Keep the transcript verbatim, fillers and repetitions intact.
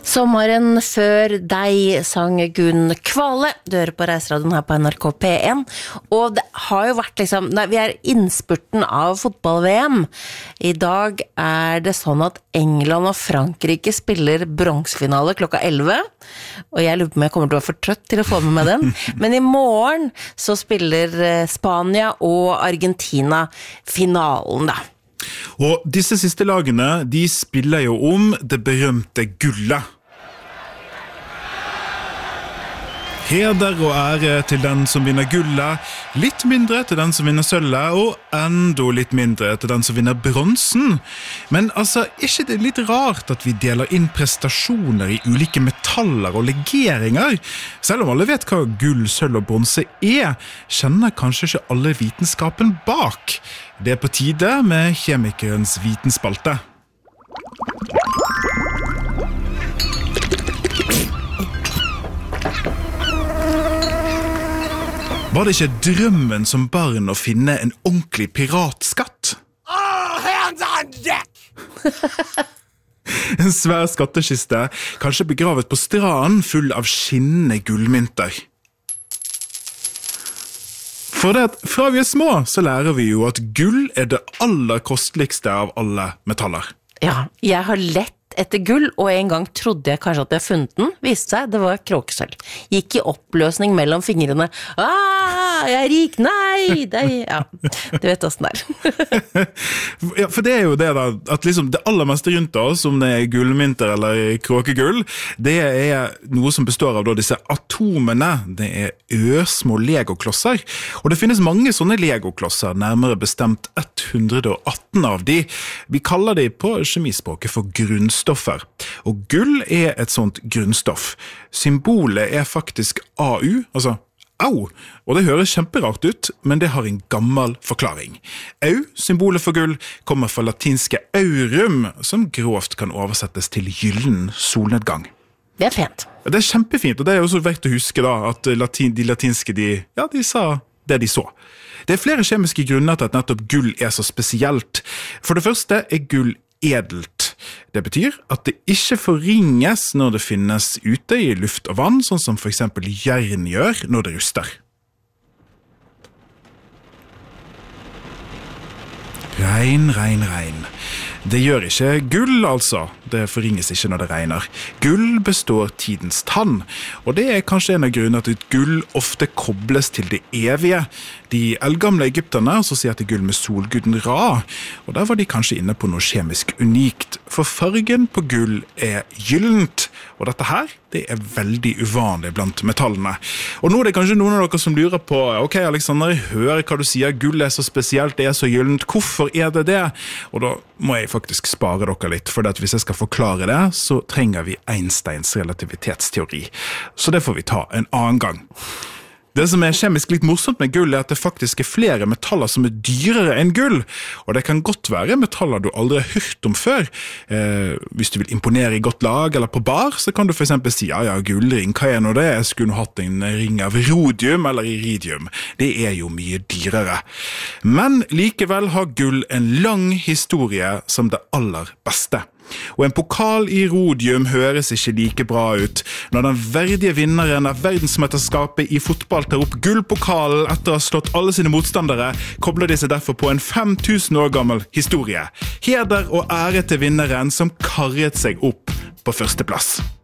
Sommeren før deg sang Gunn Kvale. Du hører på Reiseradioen her på N R K P en. Og det har jo vært liksom, nei, vi er innspurten av fotball-V M. I dag er det sånn at England og Frankrike spiller bronsefinale klokka elleve. Og jeg lurer på om jeg kommer til å være for trøtt til å få med meg den. Men i morgen så spiller Spania og Argentina finalen da. Og disse siste lagene, de spiller jo om det berømte gullet. Heder og ære til den som vinner gullet, litt mindre til den som vinner sølvet, og enda litt mindre til den som vinner bronsen. Men altså, er ikke det litt rart at vi deler inn prestasjoner i ulike metaller og legeringer? Selv om alle vet hva gull, sølv og bronse er, kjenner kanskje ikke alle vitenskapen bak. Det er på tide med kjemikerens vitenspalte. Var det ikke drømmen som barn å finne en ordentlig piratskatt? All hands on deck! En svær skattekiste, kanskje begravet på stranden full av skinnende gullmynter. For det at fra vi er små, så lærer vi jo at gull er det aller kosteligste av alle metaller. Ja, jeg har lett etter gull, og en gang trodde jeg kanskje at jeg funnet den. Viste seg, det var kråkesølv. Gikk i oppløsning mellom fingrene. Ah, jeg er rik, nei, deg. Ja, du vet hvordan det er. Ja, for det er jo det da, at liksom det aller meste rundt oss, om det er gullmynter eller kråkegull, det er noe som består av da, disse atomene. Det er ørsmå legoklosser. Og det finnes mange sånne legoklosser, nærmere bestemt ett hundre og atten av de. Vi kaller de på kjemispråket for grunnstoffer. Og gull er et sånt grunnstoff. Symbolet er faktisk A U, altså au, og det høres kjemperart ut, men det har en gammel forklaring. Au, symbolet for gull, kommer fra latinske aurum, som grovt kan oversettes til gyllen solnedgang. Det er fint. Det er kjempefint, og det er også verdt å huske da, at latin, de latinske, de, ja, de sa det de så. Det er flere kjemiske grunner til at nettopp gull er så spesielt. For det første er gull edelt. Det betyr at det ikke forringes når det finnes ute i luft og vann, sånn som for eksempel jern gjør når det ruster. Regn, regn, regn. Det gjør ikke gull, altså. Det forringes ikke når det regner. Gull består tidens tann, og det er kanskje en av grunnene til at gull ofte kobles til det evige. De eldgamle egypterne assosierte gull med solguden Ra, og der var de kanskje inne på noe kjemisk unikt, for fargen på gull er gyllent, og dette her, det er veldig uvanlig blant metallene. Og nå er det kanskje noen av dere som lurer på, ok Alexander, jeg hører hva du sier, gull er så spesielt, det er så gyllent, hvorfor er det det? Og da må jeg faktisk spare dere litt, for hvis jeg skal forklare det, så trenger vi Einsteins relativitetsteori. Så det får vi ta en annen gang. Det som er kjemisk litt morsomt med gull er at det faktisk er flere metaller som er dyrere enn gull, og det kan godt være metaller du aldri har hørt om før. Eh, hvis du vil imponere i godt lag eller på bar, så kan du for eksempel si, ja, ja, gullring, hva er nå det? Jeg skulle hatt en ring av rhodium eller iridium. Det er jo mye dyrere. Men likevel har gull en lang historie som det aller beste. Og en pokal i rhodium høres ikke like bra ut. Når den verdige vinneren av verdensmesterskapet i fotball tar opp gullpokalen etter å ha slått alle sine motstandere, kobler de seg derfor på en fem tusen år gammel historie. Heder og ære til vinneren som karret seg opp på første plass.